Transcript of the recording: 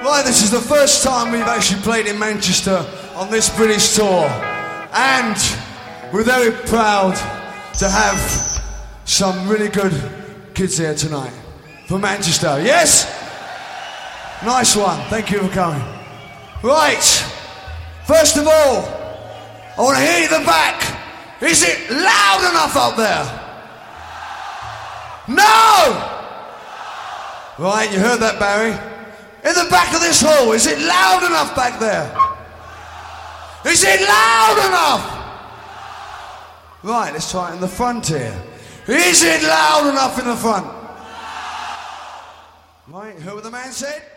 Right, this is the first time we've actually played in Manchester on this British tour. And we're very proud to have some really good kids here tonight from Manchester. Yes? Nice one. Thank you for coming. Right. First of all, I want to hear you at the back. Is it loud enough up there? No! Right, you heard that, Barry? In the back of this hall, is it loud enough back there? Is it loud enough? Right, let's try it in the front here. Is it loud enough in the front? Right, heard what the man said?